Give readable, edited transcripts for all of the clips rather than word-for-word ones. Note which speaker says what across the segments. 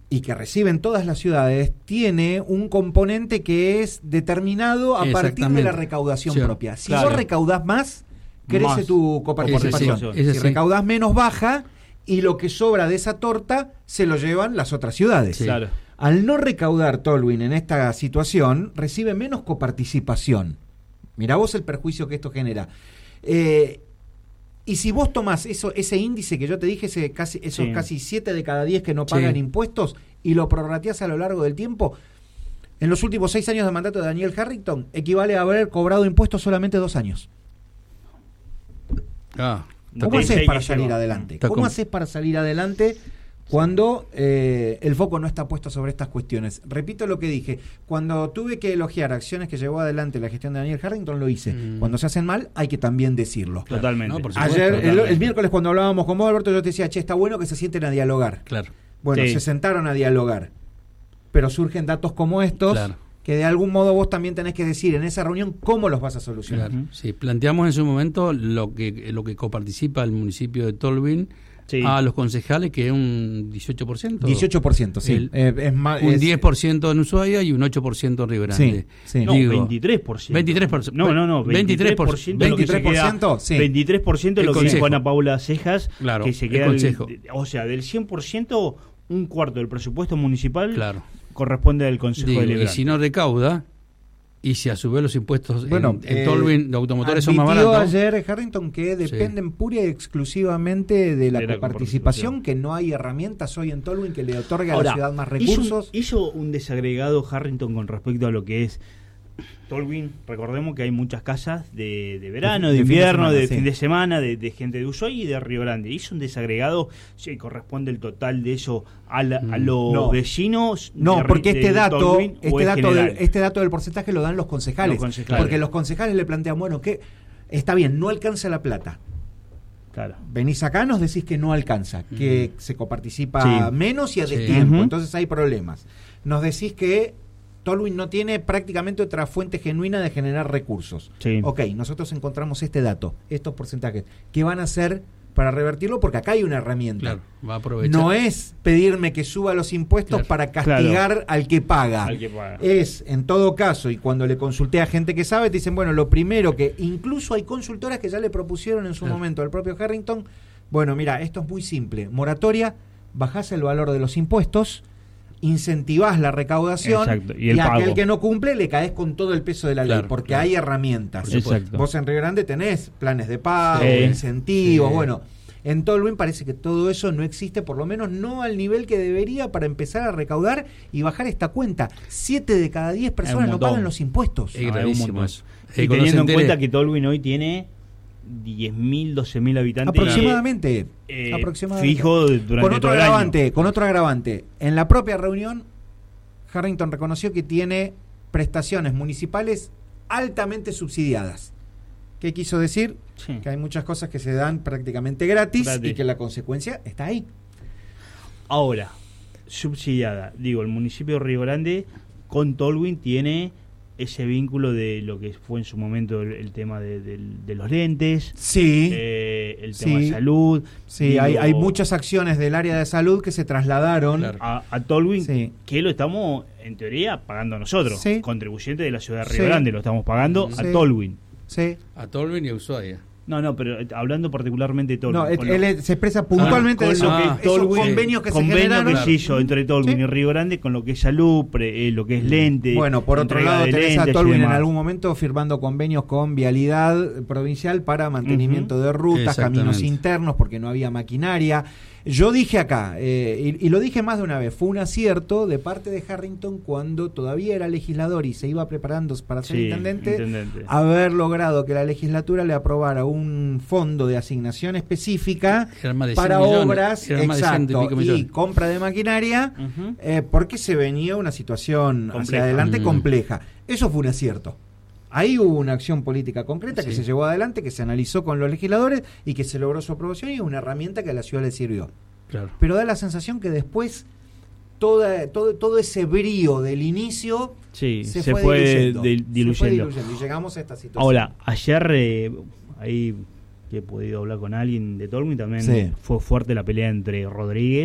Speaker 1: y que reciben todas las ciudades, tiene un componente que es determinado a partir de la recaudación propia. Si vos recaudás más, crece tu coparticipación. Si recaudás menos, baja, y lo que sobra de esa torta se lo llevan las otras ciudades.
Speaker 2: Sí. Claro.
Speaker 1: Al no recaudar Tolwyn en esta situación, recibe menos coparticipación. Mirá vos el perjuicio que esto genera. Y si vos tomás ese índice que yo te dije, esos casi 7 de cada 10 que no pagan impuestos, y lo prorrateás a lo largo del tiempo, en los últimos 6 años de mandato de Daniel Harrington, equivale a haber cobrado impuestos solamente 2 años. ¿Cómo haces para salir adelante? ¿Cómo haces para salir adelante cuando el foco no está puesto sobre estas cuestiones? Repito lo que dije, cuando tuve que elogiar acciones que llevó adelante la gestión de Daniel Harrington, lo hice. Cuando se hacen mal, hay que también decirlo.
Speaker 2: Totalmente.
Speaker 3: No, por supuesto,
Speaker 1: ayer,
Speaker 3: totalmente.
Speaker 1: el miércoles, cuando hablábamos con vos, Alberto, yo te decía, está bueno que se sienten a dialogar.
Speaker 3: Claro.
Speaker 1: Bueno, se sentaron a dialogar, pero surgen datos como estos, que de algún modo vos también tenés que decir en esa reunión cómo los vas a solucionar.
Speaker 3: Sí, planteamos en su momento lo que coparticipa el municipio de Tolwyn a los concejales, que es un 18%.
Speaker 1: 18%, sí.
Speaker 3: Es más, un 10% en Ushuaia y un 8% en Río Grande.
Speaker 2: Sí. No, 23%.
Speaker 3: 23%.
Speaker 2: No, 23%.
Speaker 1: 23%, sí.
Speaker 2: 23% de lo que dice Juana Paula Cejas,
Speaker 3: claro,
Speaker 2: que se queda
Speaker 3: el consejo.
Speaker 2: O sea, del 100%, un cuarto del presupuesto municipal corresponde al Consejo Deliberante.
Speaker 3: Y si no recauda, y si a su vez los impuestos en Tolwyn, los automotores son más baratos.
Speaker 1: Ayer Harrington que dependen pura y exclusivamente de la coparticipación, que no hay herramientas hoy en Tolwyn que le otorgue a la ciudad más recursos.
Speaker 2: Hizo un desagregado Harrington con respecto a lo que es Tolwyn. Recordemos que hay muchas casas de verano, de invierno, de fin de semana, de gente de Ushuaia y de Río Grande. Hizo un desagregado, si corresponde el total de eso a los vecinos.
Speaker 1: No, porque este dato del porcentaje lo dan los concejales. Porque los concejales le plantean, bueno, que está bien, no alcanza la plata.
Speaker 2: Claro.
Speaker 1: Venís acá, nos decís que no alcanza, que se coparticipa menos y a destiempo, entonces hay problemas. Nos decís que Tolwyn no tiene prácticamente otra fuente genuina de generar recursos. Ok, nosotros encontramos este dato, estos porcentajes. ¿Qué van a hacer para revertirlo? Porque acá hay una herramienta.
Speaker 3: Claro, va a aprovechar.
Speaker 1: No es pedirme que suba los impuestos para castigar al que paga. Es, en todo caso, y cuando le consulté a gente que sabe, te dicen, bueno, lo primero que, incluso hay consultoras que ya le propusieron en su momento al propio Harrington, bueno, mira, esto es muy simple, moratoria, bajás el valor de los impuestos, incentivás la recaudación y aquel que no cumple le caes con todo el peso de la ley, porque hay herramientas. Vos en Río Grande tenés planes de pago, incentivos, bueno, en Tolwyn parece que todo eso no existe, por lo menos no al nivel que debería para empezar a recaudar y bajar esta cuenta. 7 de cada 10 personas no pagan los impuestos.
Speaker 3: Es gravísimo eso.
Speaker 2: Y teniendo en cuenta que Tolwyn hoy tiene 10.000, 12.000 habitantes
Speaker 1: aproximadamente,
Speaker 2: fijo durante todo el año.
Speaker 1: Con otro agravante, en la propia reunión Harrington reconoció que tiene prestaciones municipales altamente subsidiadas. ¿Qué quiso decir? Que hay muchas cosas que se dan prácticamente gratis y que la consecuencia está ahí.
Speaker 2: Ahora, subsidiada, digo, el municipio de Río Grande con Tolwyn tiene ese vínculo de lo que fue en su momento el tema de los lentes, el tema de salud.
Speaker 1: Hay muchas acciones del área de salud que se trasladaron
Speaker 2: a Tolwyn, que lo estamos, en teoría, pagando nosotros, contribuyentes de la ciudad de Río Grande, lo estamos pagando a Tolwyn.
Speaker 3: A Tolwyn y a Ushuaia.
Speaker 2: No, pero hablando particularmente de Tolwyn.
Speaker 1: No, él se expresa puntualmente de eso, esos convenios que se generaron.
Speaker 2: Que se hizo entre Tolwyn y Río Grande con lo que es salud, lo que es lente.
Speaker 1: Bueno, por otro lado tenés a Tolwyn en algún momento firmando convenios con Vialidad Provincial para mantenimiento de rutas, caminos internos, porque no había maquinaria. Yo dije acá, y lo dije más de una vez, fue un acierto de parte de Harrington cuando todavía era legislador y se iba preparando para ser intendente, haber logrado que la legislatura le aprobara un fondo de asignación específica para obras y compra de maquinaria, porque se venía una situación hacia adelante compleja. Eso fue un acierto. Ahí hubo una acción política concreta que se llevó adelante, que se analizó con los legisladores y que se logró su aprobación, y es una herramienta que a la ciudad le sirvió. Pero da la sensación que después todo ese brío del inicio se fue diluyendo y llegamos a esta situación.
Speaker 2: Ahora, ayer ahí que he podido hablar con alguien de Tolwyn también fue fuerte la pelea entre Rodríguez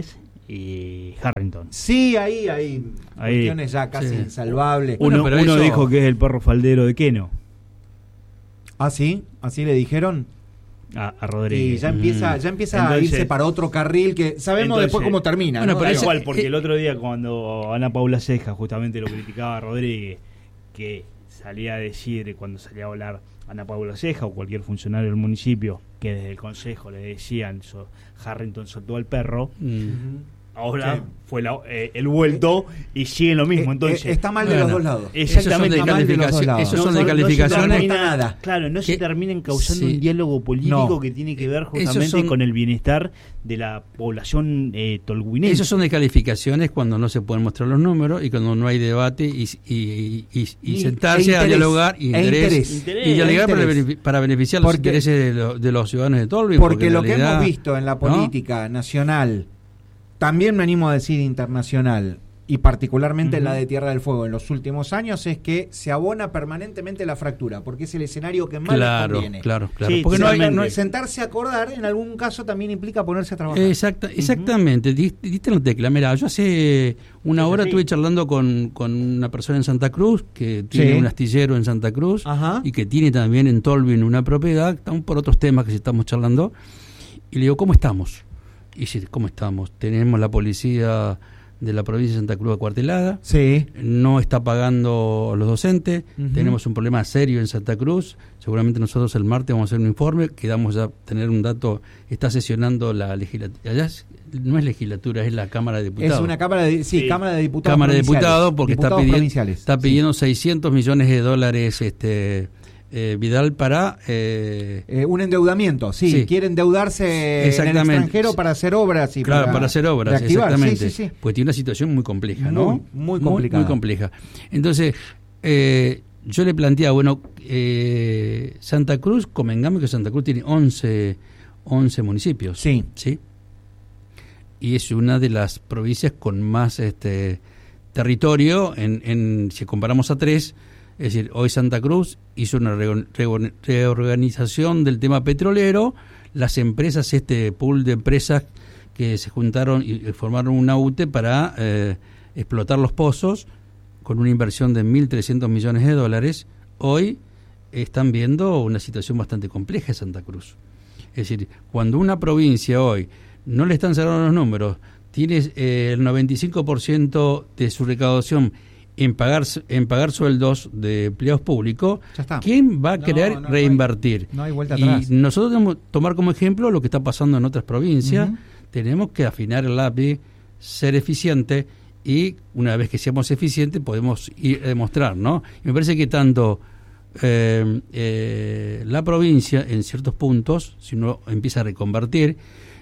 Speaker 2: y Harrington.
Speaker 1: Sí, ahí cuestiones ya casi insalvables.
Speaker 2: Uno dijo que es el perro faldero de Keno.
Speaker 1: ¿Ah, sí? ¿Así le dijeron?
Speaker 2: A Rodríguez.
Speaker 1: Y ya empieza entonces, a irse para otro carril que sabemos después cómo termina.
Speaker 2: Bueno, ¿no? Pero igual, porque el otro día cuando Ana Paula Ceja justamente lo criticaba a Rodríguez, que salía a decir, cuando salía a hablar Ana Paula Ceja o cualquier funcionario del municipio, que desde el consejo le decían Harrington soltó al perro, ahora fue el vuelto y sigue lo mismo. Entonces
Speaker 1: está mal de los dos lados.
Speaker 2: Exactamente.
Speaker 3: Esos son de calificaciones.
Speaker 2: Claro, no se terminen causando un diálogo político que tiene que ver justamente con el bienestar de la población tolhuinense.
Speaker 3: Esos son de calificaciones cuando no se pueden mostrar los números y cuando no hay debate y sentarse a dialogar y dialogar para beneficiar los intereses de los ciudadanos de Tolhuin.
Speaker 1: Porque lo que hemos visto en la política nacional, también me animo a decir internacional, y particularmente en la de Tierra del Fuego en los últimos años, es que se abona permanentemente la fractura, porque es el escenario que más les conviene.
Speaker 3: Claro.
Speaker 1: Sí, porque no hay sentarse a acordar, en algún caso también implica ponerse a trabajar.
Speaker 3: Exactamente, diste la tecla. Mira, yo hace una hora estuve charlando con una persona en Santa Cruz, que tiene un astillero en Santa Cruz, y que tiene también en Tolhuin una propiedad, estamos por otros temas que estamos charlando, y le digo, ¿cómo estamos? Y dice, ¿cómo estamos? Tenemos la policía de la provincia de Santa Cruz acuartelada, no está pagando los docentes, tenemos un problema serio en Santa Cruz, seguramente nosotros el martes vamos a hacer un informe, quedamos ya tener un dato, está sesionando la legislatura, allá no es legislatura, es la Cámara de Diputados.
Speaker 1: Es una Cámara de Diputados.
Speaker 3: Cámara de Diputados, porque está pidiendo $600 millones Vidal para
Speaker 1: un endeudamiento, quiere endeudarse en el extranjero para hacer obras
Speaker 3: para hacer obras, exactamente. Pues tiene una situación muy compleja, ¿no?
Speaker 1: Muy complicada.
Speaker 3: Muy compleja. Entonces, yo le planteaba, Santa Cruz, convengamos que Santa Cruz tiene 11 municipios. Sí. Y es una de las provincias con más territorio si comparamos a 3. Es decir, hoy Santa Cruz hizo una reorganización del tema petrolero, las empresas, pool de empresas que se juntaron y formaron una UTE para explotar los pozos con una inversión de $1.300 millones, hoy están viendo una situación bastante compleja en Santa Cruz. Es decir, cuando una provincia hoy no le están cerrando los números, tiene el 95% de su recaudación en pagar sueldos de empleados públicos, ¿quién va a querer reinvertir?
Speaker 1: No hay vuelta atrás.
Speaker 3: Y nosotros tenemos que tomar como ejemplo lo que está pasando en otras provincias. Tenemos que afinar el lápiz, ser eficiente, y una vez que seamos eficientes podemos ir a demostrar, ¿no? Y me parece que tanto la provincia, en ciertos puntos, si uno empieza a reconvertir,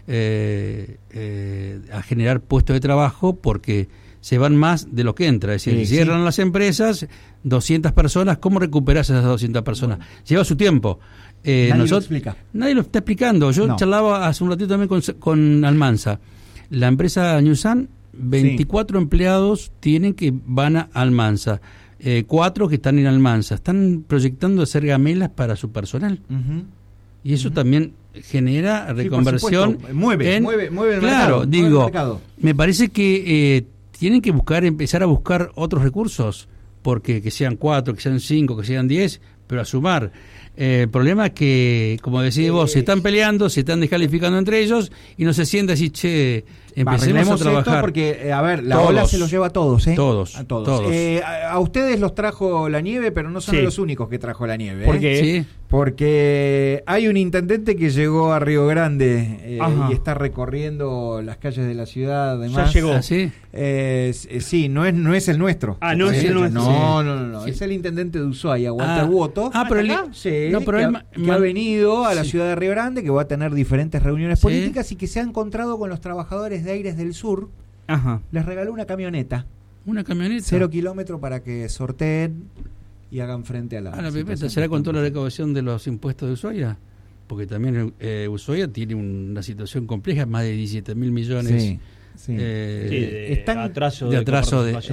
Speaker 3: a generar puestos de trabajo, porque se van más de lo que entra, es decir, cierran las empresas, 200 personas, ¿cómo recuperas esas 200 personas? Lleva su tiempo.
Speaker 1: Nadie lo explica.
Speaker 3: Nadie lo está explicando. Yo charlaba hace un ratito también con Almanza. La empresa Newsan, 24 empleados van a Almanza, 4 que están en Almanza. Están proyectando hacer gamelas para su personal. Y eso también genera reconversión.
Speaker 1: Mueve el
Speaker 3: mercado.
Speaker 1: Digo,
Speaker 3: me parece que tienen que empezar a buscar otros recursos, porque que sean 4, que sean 5, que sean 10, pero a sumar. El problema es que, como decís vos, se están peleando, se están descalificando entre ellos y no se siente así, empecemos a trabajar.
Speaker 1: Porque, la ola se los lleva a todos,
Speaker 3: Todos.
Speaker 1: A ustedes los trajo la nieve, pero no son los únicos que trajo la nieve.
Speaker 3: ¿Por qué?
Speaker 1: Porque hay un intendente que llegó a Río Grande y está recorriendo las calles de la ciudad. Además.
Speaker 3: ¿Ya llegó?
Speaker 1: Sí, no es el nuestro.
Speaker 2: No es el nuestro.
Speaker 1: No. Es el intendente de Ushuaia, Walter Woto. Que ha venido a la ciudad de Río Grande, que va a tener diferentes reuniones políticas y que se ha encontrado con los trabajadores de Aires del Sur. Les regaló una camioneta.
Speaker 3: ¿Una camioneta?
Speaker 1: 0 kilómetros para que sorteen y hagan frente a la
Speaker 3: pipeta. ¿Será con toda la recaudación de los impuestos de Ushuaia? Porque también Ushuaia tiene una situación compleja, más de 17.000 millones
Speaker 2: están atraso
Speaker 3: de atraso de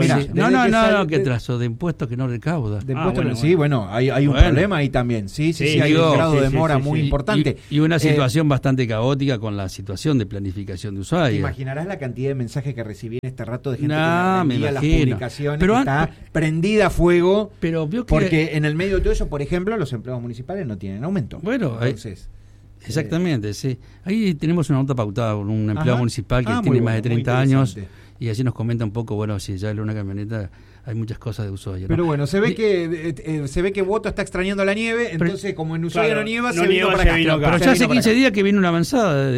Speaker 3: que atraso de impuestos que no recauda.
Speaker 1: Bueno, hay un problema ahí también. Sí, hay un grado de demora muy importante.
Speaker 3: Y una situación bastante caótica con la situación de planificación de usuarios.
Speaker 1: ¿Te imaginarás la cantidad de mensajes que recibí en este rato de gente que me envía las publicaciones, que está prendida a fuego? Porque en el medio de todo eso, por ejemplo, los empleados municipales no tienen aumento.
Speaker 3: Bueno, entonces... Exactamente, sí. Ahí tenemos una nota pautada con un empleado municipal que tiene más de 30 años y así nos comenta un poco, si ya es una camioneta, hay muchas cosas de Ushuaia, ¿no?
Speaker 1: Pero bueno, se ve que Boto está extrañando la nieve, entonces como en Ushuaia no nieva, se vino para acá.
Speaker 3: Pero ya hace 15 días que viene una avanzada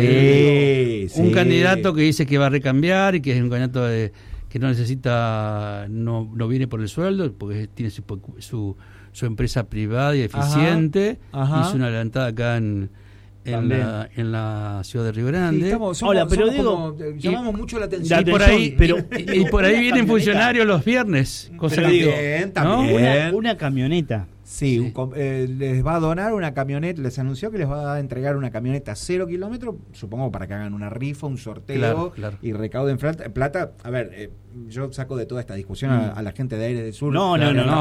Speaker 3: un candidato que dice que va a recambiar y que es un candidato que no necesita, no viene por el sueldo, porque tiene su empresa privada y eficiente. Hizo una adelantada acá en la ciudad de Río Grande.
Speaker 1: Llamamos mucho la atención.
Speaker 3: Y por ahí vienen funcionarios los viernes.
Speaker 1: También.
Speaker 2: Una camioneta.
Speaker 1: Sí, les va a donar una camioneta, les anunció que les va a entregar una camioneta 0 kilómetros, supongo para que hagan una rifa, un sorteo y recauden plata. A ver, yo saco de toda esta discusión a la gente de Aires del Sur.
Speaker 2: No,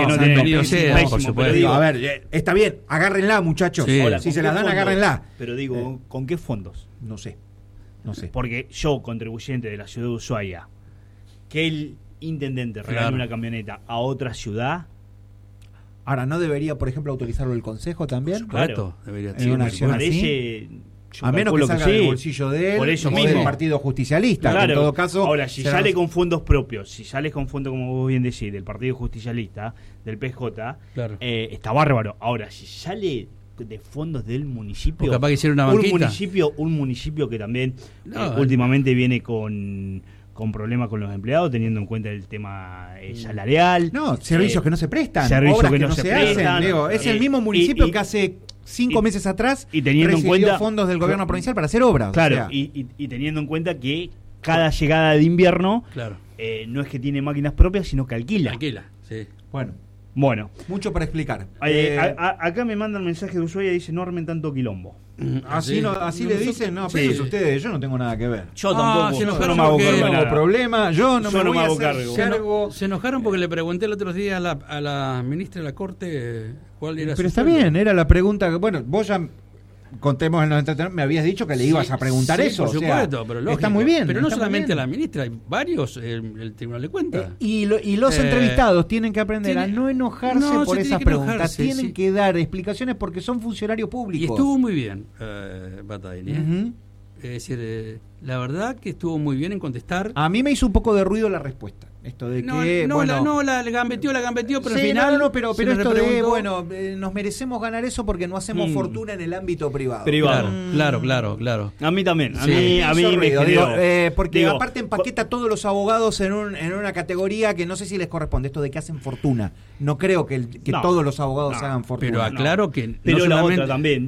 Speaker 2: por supuesto.
Speaker 1: A ver, está bien, agárrenla, muchachos. Si se las dan, agárrenla.
Speaker 2: Pero digo, ¿con qué fondos?
Speaker 1: No sé.
Speaker 2: Porque yo, contribuyente de la ciudad de Ushuaia, que el intendente regale una camioneta a otra ciudad.
Speaker 1: Ahora, ¿no debería, por ejemplo, autorizarlo el Consejo también?
Speaker 3: Claro, debería
Speaker 1: ser una acción así. A menos que salga del bolsillo de él o del Partido Justicialista.
Speaker 2: Claro.
Speaker 1: En todo caso,
Speaker 2: ahora, si sale con fondos propios, si sale con fondos, como vos bien decís, del Partido Justicialista, del PJ, está bárbaro. Ahora, si sale de fondos del municipio,
Speaker 3: capaz que hiciera una banquita.
Speaker 2: Un municipio que también últimamente viene con problemas con los empleados, teniendo en cuenta el tema salarial.
Speaker 1: Servicios que no se prestan.
Speaker 2: Servicios que no
Speaker 1: se prestan. Es el mismo municipio que hace 5 meses atrás recibió fondos del gobierno provincial para hacer obras.
Speaker 2: Claro, y teniendo en cuenta que cada llegada de invierno no es que tiene máquinas propias, sino que alquila.
Speaker 3: Sí.
Speaker 2: Bueno.
Speaker 1: Mucho para explicar.
Speaker 2: Acá me mandan mensaje de Ushuaia y dice: no armen tanto quilombo.
Speaker 1: Así le dicen, pero ustedes, yo no tengo nada que ver.
Speaker 2: Yo tampoco.
Speaker 3: Yo no
Speaker 1: me hago problema, yo no me hago cargo.
Speaker 3: Se enojaron porque le pregunté el otro día a la ministra de la Corte cuál era
Speaker 1: Pero está bien, era la pregunta que, vos ya contemos en los entretenernos, me habías dicho que le ibas a preguntar eso.
Speaker 3: Por supuesto, pero lógico.
Speaker 1: Está muy bien.
Speaker 3: Pero no solamente a la ministra, hay varios, el Tribunal de Cuentas.
Speaker 1: Y los entrevistados tienen que aprender a no enojarse por esas preguntas. Tienen que dar explicaciones porque son funcionarios públicos.
Speaker 3: Y estuvo muy bien, Bataglia. Es decir, la verdad que estuvo muy bien en contestar.
Speaker 1: A mí me hizo un poco de ruido la respuesta. Esto de que
Speaker 3: la gambeteó, pero al final
Speaker 1: pero esto de nos merecemos ganar eso porque no hacemos fortuna en el ámbito privado.
Speaker 3: Claro.
Speaker 2: A mí también. A mí me
Speaker 1: generó, porque aparte empaqueta todos los abogados en una categoría que no sé si les corresponde, esto de que hacen fortuna. No creo que todos los abogados hagan fortuna.
Speaker 3: Pero aclaro que
Speaker 2: pero la otra también,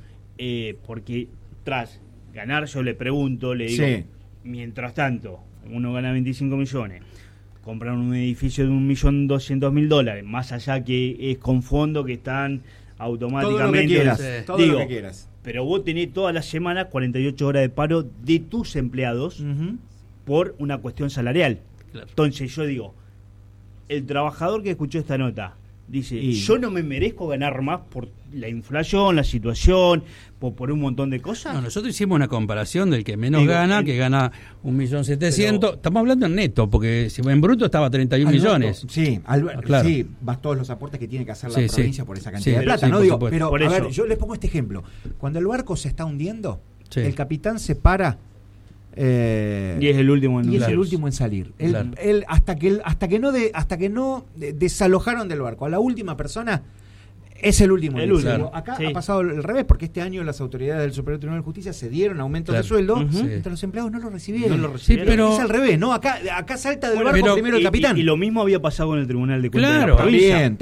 Speaker 2: porque tras ganar yo le pregunto, le digo, mientras tanto, uno gana 25 millones, compran un edificio de $1.200.000, más allá que es con fondos que están automáticamente...
Speaker 1: Todo lo que quieras.
Speaker 2: Pero vos tenés toda la semana 48 horas de paro de tus empleados por una cuestión salarial. Claro. Entonces yo digo, el trabajador que escuchó esta nota dice, yo no me merezco ganar más por la inflación, la situación, por un montón de cosas.
Speaker 3: No, nosotros hicimos una comparación del que menos gana, que gana 1.700.000. Estamos hablando en neto, porque si en bruto estaba 31 millones.
Speaker 1: Sí, claro. Sí, más todos los aportes que tiene que hacer la provincia por esa cantidad de plata. Pero a ver, yo les pongo este ejemplo. Cuando el barco se está hundiendo, el capitán se para.
Speaker 2: Y es el último
Speaker 1: en salir. Él, hasta que no desalojaron del barco a la última persona, es el último. Acá ha pasado al revés, porque este año las autoridades del Superior Tribunal de Justicia se dieron aumentos de sueldo, mientras los empleados no lo recibieron.
Speaker 3: Pero
Speaker 1: es al revés, ¿no? Acá salta del barco primero el capitán.
Speaker 2: Y lo mismo había pasado en el Tribunal de Cuentas
Speaker 3: de
Speaker 2: la provincia.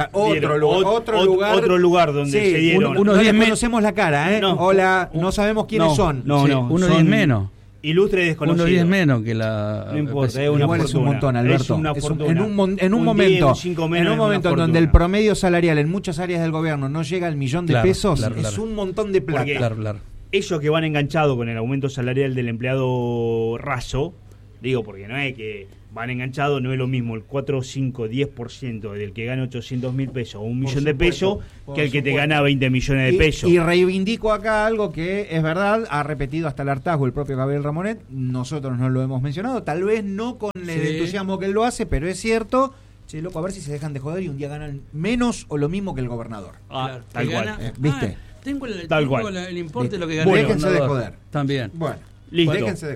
Speaker 1: Otro
Speaker 2: lugar donde se dieron.
Speaker 1: Unos 10 menos. Conocemos la cara, Hola, no sabemos quiénes son.
Speaker 3: Unos 10 menos.
Speaker 2: Ilustre desconocido.
Speaker 3: 10 menos que la...
Speaker 2: No importa, es
Speaker 1: un montón, Alberto.
Speaker 2: Es una fortuna.
Speaker 1: En un momento en donde el promedio salarial en muchas áreas del gobierno no llega al $1.000.000 pesos, es un montón de plata.
Speaker 3: Claro.
Speaker 2: ellos que van enganchados con el aumento salarial del empleado raso, digo, porque no es que van enganchados, no es lo mismo el 4, 5, 10% del que gana 800.000 pesos o 1 millón de pesos que el que te gana 20 millones de pesos.
Speaker 1: Y reivindico acá algo que es verdad, ha repetido hasta el hartazgo el propio Gabriel Ramonet, nosotros no lo hemos mencionado, tal vez no con el entusiasmo que él lo hace, pero es cierto. Che, loco, a ver si se dejan de joder y un día ganan menos o lo mismo que el gobernador.
Speaker 2: Claro, tal cual.
Speaker 1: ¿Viste?
Speaker 3: Tengo el importe de lo que gana
Speaker 1: el gobernador. Déjense de joder.
Speaker 3: También.
Speaker 1: Bueno.
Speaker 3: Listo.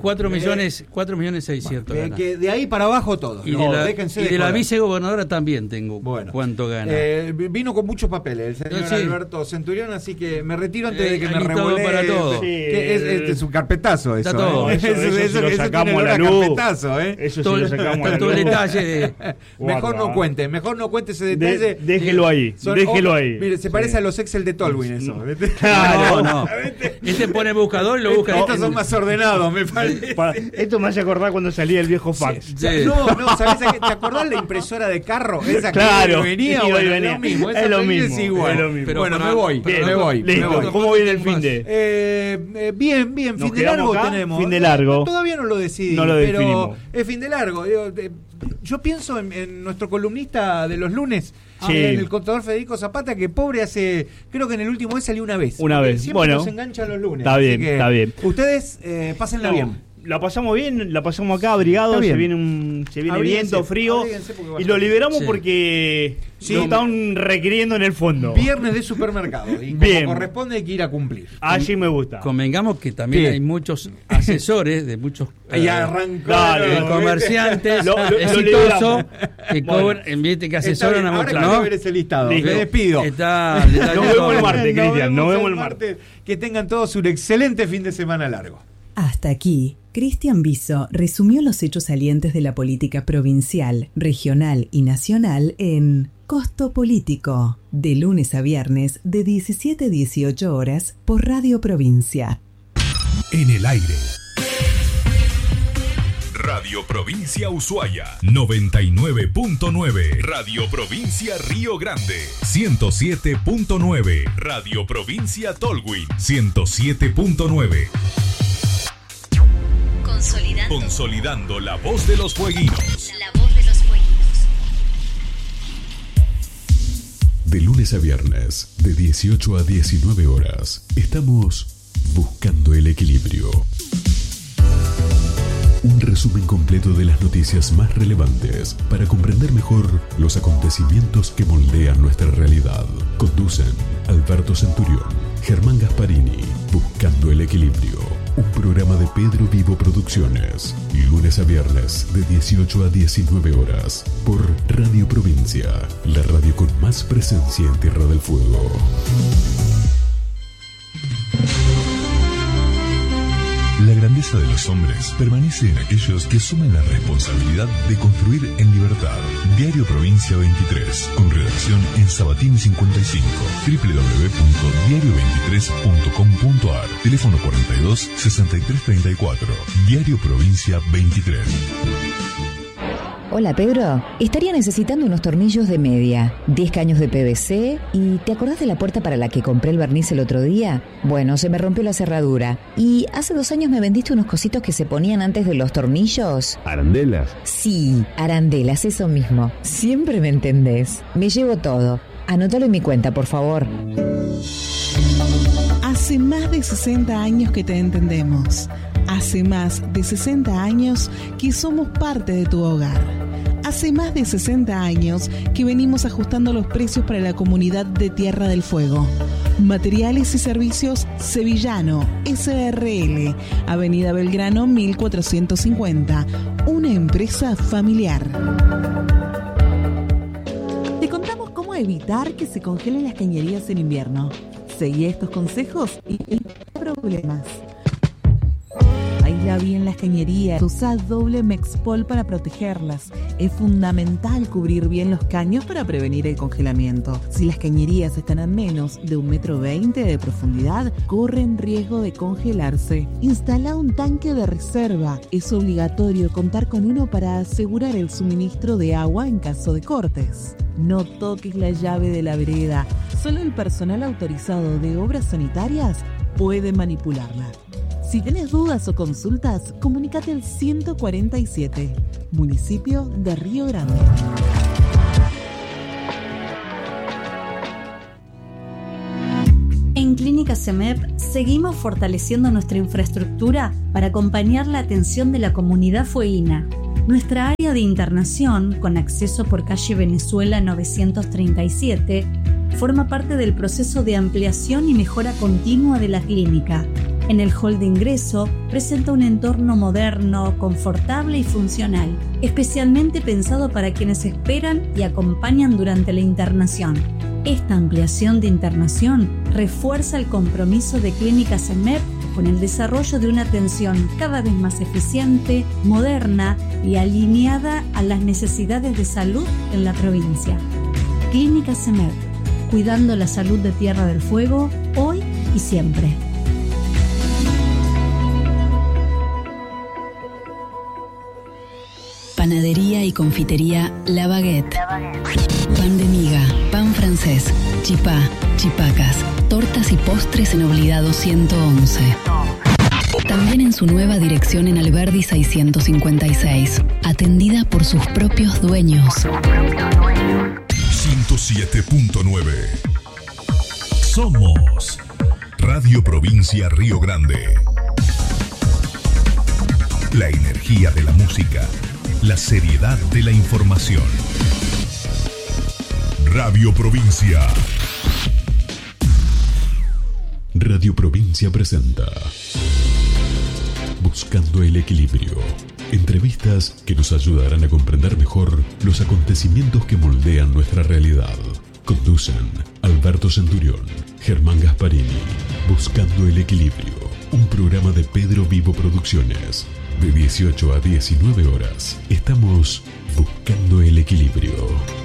Speaker 3: 4.600.000
Speaker 1: que de ahí para abajo todo.
Speaker 3: Y de la vicegobernadora también tengo cuánto gana.
Speaker 1: Vino con muchos papeles el señor Alberto Centurión, así que me retiro antes de que me revuele.
Speaker 3: Para todo.
Speaker 1: Es un carpetazo eso.
Speaker 3: Está todo.
Speaker 2: Eso lo sacamos a la luz.
Speaker 1: Carpetazo,
Speaker 2: Eso sí lo sacamos a la luz.
Speaker 3: Todo el detalle
Speaker 1: mejor no cuente ese detalle.
Speaker 2: Déjelo ahí.
Speaker 1: Mire, se parece a los Excel de Tolwyn eso.
Speaker 3: No. Este pone el buscador y lo busca.
Speaker 1: Estos son más ordenados. Me parece.
Speaker 2: Esto me hace acordar cuando salía el viejo fax.
Speaker 1: No, ¿sabes? ¿Te acordás la impresora de carro? Esa
Speaker 2: claro,
Speaker 1: que venía.
Speaker 2: Es lo mismo.
Speaker 1: Igual.
Speaker 2: Pero
Speaker 1: bueno, me voy.
Speaker 2: Listo. ¿Cómo viene el fin de?
Speaker 1: Bien. Fin de largo tenemos.
Speaker 2: Fin de largo.
Speaker 1: Todavía no lo decidí. Pero es fin de largo. Yo pienso en nuestro columnista de los lunes. En el contador Federico Zapata, que pobre creo que en el último mes salió una vez. Siempre nos engancha los lunes.
Speaker 2: Está bien.
Speaker 1: Ustedes pásenla bien.
Speaker 2: La pasamos bien, la pasamos acá abrigados, se viene viento, frío, y lo liberamos porque lo están requiriendo en el fondo.
Speaker 1: Viernes de supermercado, y como corresponde hay que ir a cumplir.
Speaker 2: Allí me gusta.
Speaker 3: Convengamos que también hay muchos asesores de muchos comerciantes exitosos que cobran, en vez de que asesoran a muchos.
Speaker 1: Ahora ver ese listado. Me despido.
Speaker 2: Nos vemos el martes, Cristian. Nos vemos el martes.
Speaker 1: Que tengan todos un excelente fin de semana largo.
Speaker 4: Hasta aquí, Cristian Biso resumió los hechos salientes de la política provincial, regional y nacional en Costo Político, de lunes a viernes de 17 a 18 horas por Radio Provincia.
Speaker 5: En el aire. Radio Provincia Ushuaia 99.9, Radio Provincia Río Grande 107.9, Radio Provincia Tolwyn 107.9. Consolidando la voz de los fueguinos.
Speaker 6: La voz de los fueguinos.
Speaker 5: De lunes a viernes, de 18 a 19 horas, estamos buscando el equilibrio. Un resumen completo de las noticias más relevantes para comprender mejor los acontecimientos que moldean nuestra realidad. Conducen Alberto Centurión, Germán Gasparini, Buscando el Equilibrio. Un programa de Pedro Vivo Producciones. Lunes a viernes de 18 a 19 horas por Radio Provincia, la radio con más presencia en Tierra del Fuego. La grandeza de los hombres permanece en aquellos que asumen la responsabilidad de construir en libertad. Diario Provincia 23, con redacción en Sabatini 55, www.diario23.com.ar, teléfono 42 63 34, Diario Provincia 23.
Speaker 7: Hola Pedro, estaría necesitando unos tornillos de media, 10 caños de PVC y ¿te acordás de la puerta para la que compré el barniz el otro día? Bueno, se me rompió la cerradura y hace 2 años me vendiste unos cositos que se ponían antes de los tornillos.
Speaker 8: ¿Arandelas?
Speaker 7: Sí, arandelas, eso mismo. Siempre me entendés. Me llevo todo. Anótalo en mi cuenta, por favor.
Speaker 9: Hace más de 60 años que te entendemos. Hace más de 60 años que somos parte de tu hogar. Hace más de 60 años que venimos ajustando los precios para la comunidad de Tierra del Fuego. Materiales y Servicios Sevillano, SRL, Avenida Belgrano 1450, una empresa familiar.
Speaker 10: Te contamos cómo evitar que se congelen las cañerías en invierno. Seguí estos consejos y evita problemas. Aísla bien las cañerías, usa doble Mexpol para protegerlas. Es fundamental cubrir bien los caños para prevenir el congelamiento. Si las cañerías están a menos de 1,20 m de profundidad, corren riesgo de congelarse. Instala un tanque de reserva. Es obligatorio contar con uno para asegurar el suministro de agua en caso de cortes. No toques la llave de la vereda. Solo el personal autorizado de obras sanitarias puede manipularla. Si tenés dudas o consultas, comunícate al 147, municipio de Río Grande.
Speaker 6: En Clínica CEMEP seguimos fortaleciendo nuestra infraestructura para acompañar la atención de la comunidad fueguina. Nuestra área de internación, con acceso por calle Venezuela 937, forma parte del proceso de ampliación y mejora continua de la clínica. En el hall de ingreso presenta un entorno moderno, confortable y funcional, especialmente pensado para quienes esperan y acompañan durante la internación. Esta ampliación de internación refuerza el compromiso de Clínica CEMEP con el desarrollo de una atención cada vez más eficiente, moderna y alineada a las necesidades de salud en la provincia. Clínica CEMEP, cuidando la salud de Tierra del Fuego, hoy y siempre.
Speaker 8: Panadería y confitería La Baguette. Pan de miga, pan francés, chipá, chipacas, tortas y postres en Obligado 111. También en su nueva dirección en Alberdi 656, atendida por sus propios dueños.
Speaker 5: 107.9. Somos Radio Provincia Río Grande. La energía de la música. La seriedad de la información. Radio Provincia. Radio Provincia presenta Buscando el Equilibrio. Entrevistas que nos ayudarán a comprender mejor los acontecimientos que moldean nuestra realidad. Conducen Alberto Centurión, Germán Gasparini. Buscando el Equilibrio. Un programa de Pedro Vivo Producciones. De 18 a 19 horas, estamos buscando el equilibrio.